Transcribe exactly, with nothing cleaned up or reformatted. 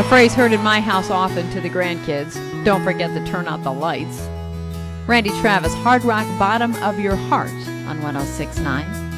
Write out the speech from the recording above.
A phrase heard in my house often to the grandkids. Don't forget to turn out the lights. Randy Travis, Hard Rock, Bottom of Your Heart on one oh six point nine.